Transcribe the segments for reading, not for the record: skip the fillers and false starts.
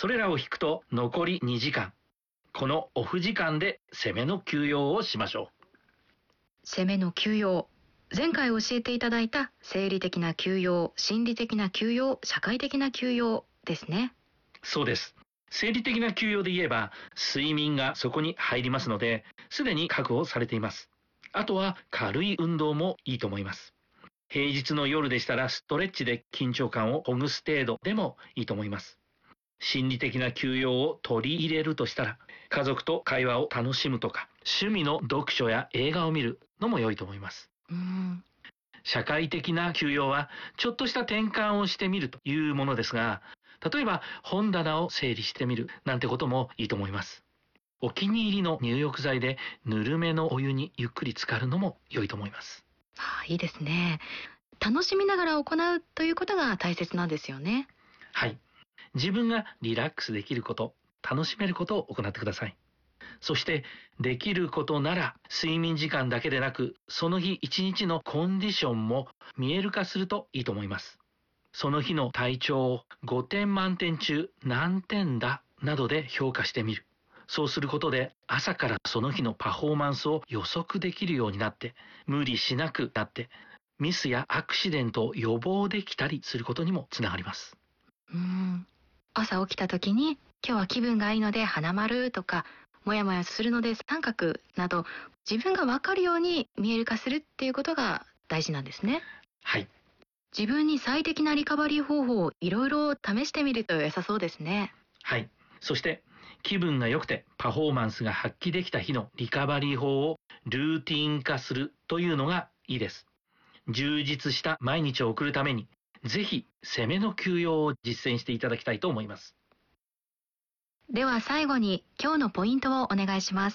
それらを引くと残り2時間。このオフ時間で攻めの休養をしましょう。 攻めの休養。前回教えていただいた生理的な休養、心理的な休養、社会的な休養ですね。 そうです。生理的な休養で言えば、睡眠がそこに入りますので、すでに確保されています。あとは軽い運動もいいと思います。平日の夜でしたらストレッチで緊張感をほぐす程度でもいいと思います。心理的な休養を取り入れるとしたら、家族と会話を楽しむとか、趣味の読書や映画を見るのも良いと思います。社会的な休養は、ちょっとした転換をしてみるというものですが、例えば本棚を整理してみるなんてこともいいと思います。お気に入りの入浴剤でぬるめのお湯にゆっくり浸かるのも良いと思います。 いいですね。楽しみながら行うということが大切なんですよね。 はい。自分がリラックスできること、楽しめることを行ってください。そして、できることなら睡眠時間だけでなく、その日一日のコンディションも見える化するといいと思います。その日の体調を5点満点中何点だなどで評価してみる。そうすることで朝からその日のパフォーマンスを予測できるようになって、無理しなくなって、ミスやアクシデントを予防できたりすることにもつながります。 朝起きた時に今日は気分がいいので花丸とか、もやもやするので三角など、自分がわかるように見える化するっていうことが大事なんですね。 はい。 自分に最適なリカバリー方法をいろいろ試してみると良さそうですね。 はい。そして気分が良くてパフォーマンスが発揮できた日のリカバリー法をルーティン化するというのがいいです。充実した毎日を送るために、ぜひ攻めの休養を実践していただきたいと思います。 では最後に今日のポイントをお願いします。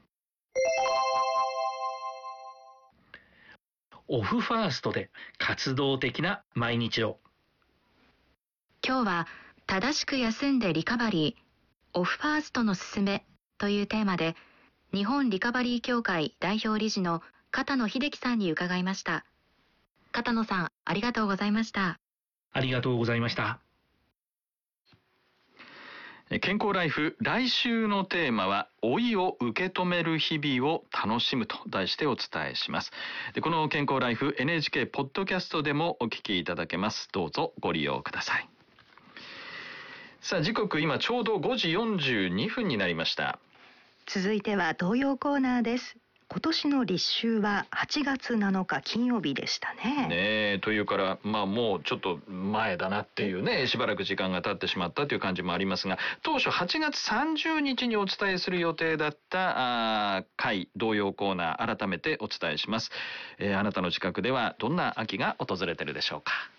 オフファーストで活動的な毎日を。 今日は正しく休んでリカバリー、オフファーストのすすめというテーマで、日本リカバリー協会代表理事の片野秀樹さんに伺いました。片野さん、ありがとうございました。 ありがとうございました。 健康ライフ、来週のテーマは老いを受け止める日々を楽しむと題してお伝えします。この健康ライフ NHK ポッドキャストでもお聞きいただけます。どうぞご利用ください。さあ、時刻今ちょうど5時42分になりました。 続いては童謡コーナーです。今年の立秋は8月7日金曜日でしたね。 ねえ、というからもうちょっと前だなっていうね、しばらく時間が経ってしまったという感じもありますが、当初8月30日にお伝えする予定だった回童謡コーナー、改めてお伝えします。あなたの近くではどんな秋が訪れてるでしょうか。